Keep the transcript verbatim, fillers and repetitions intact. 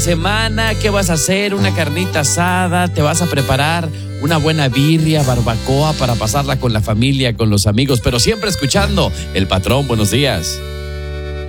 Semana, ¿qué vas a hacer? Una carnita asada, te vas a preparar una buena birria, barbacoa para pasarla con la familia, con los amigos, pero siempre escuchando El Patrón. Buenos días.